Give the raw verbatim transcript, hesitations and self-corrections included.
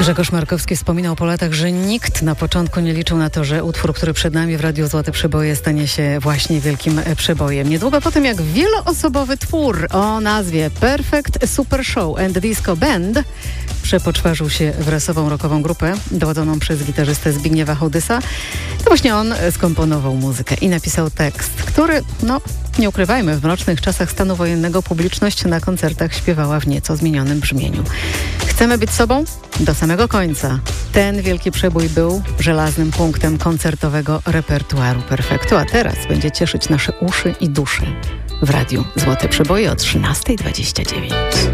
Grzegorz Markowski wspominał po latach, że nikt na początku nie liczył na to, że utwór, który przed nami w Radiu Złote Przeboje, stanie się właśnie wielkim przebojem. Niedługo po tym, jak wieloosobowy twór o nazwie Perfect Super Show and Disco Band przepoczwarzył się w rasową rockową grupę dowodzoną przez gitarzystę Zbigniewa Hołdysa, to właśnie on skomponował muzykę i napisał tekst, który, no nie ukrywajmy, w mrocznych czasach stanu wojennego publiczność na koncertach śpiewała w nieco zmienionym brzmieniu. Chcemy być sobą? Do samego końca. Ten wielki przebój był żelaznym punktem koncertowego repertuaru Perfektu, a teraz będzie cieszyć nasze uszy i dusze w Radiu Złote Przeboje o trzynasta dwadzieścia dziewięć.